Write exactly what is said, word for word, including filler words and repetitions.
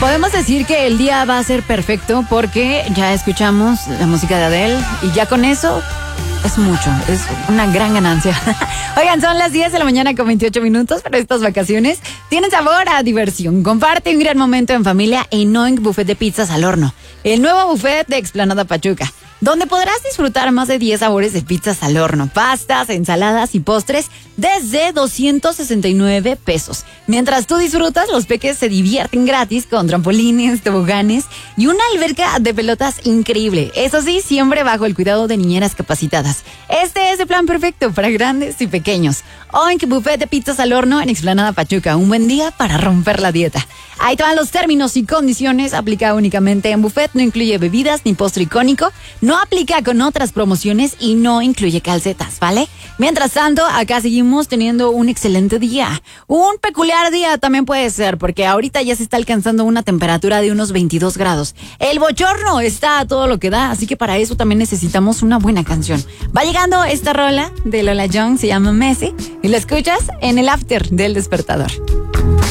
Podemos decir que el día va a ser perfecto porque ya escuchamos la música de Adele y ya con eso es mucho, es una gran ganancia. Oigan, son las diez de la mañana con veintiocho minutos, pero estas vacaciones tienen sabor a diversión. Comparte un gran momento en familia en Noink Buffet de Pizzas al Horno, el nuevo buffet de Explanada Pachuca, donde podrás disfrutar más de diez sabores de pizzas al horno, pastas, ensaladas y postres desde doscientos sesenta y nueve pesos. Mientras tú disfrutas, los peques se divierten gratis con trampolines, toboganes y una alberca de pelotas increíble. Eso sí, siempre bajo el cuidado de niñeras capacitadas. Este es el plan perfecto para grandes y pequeños. Oink Buffet de Pizzas al Horno en Explanada Pachuca. Un buen día para romper la dieta. Ahí te van los términos y condiciones. Aplica únicamente en buffet, no incluye bebidas ni postre icónico, no aplica con otras promociones y no incluye calcetas, ¿vale? Mientras tanto, acá seguimos teniendo un excelente día. Un peculiar día también puede ser, porque ahorita ya se está alcanzando una temperatura de unos veintidós grados. El bochorno está a todo lo que da, así que para eso también necesitamos una buena canción. Va llegando esta rola de Lola Young, se llama Messi, y la escuchas en el after del Despertador.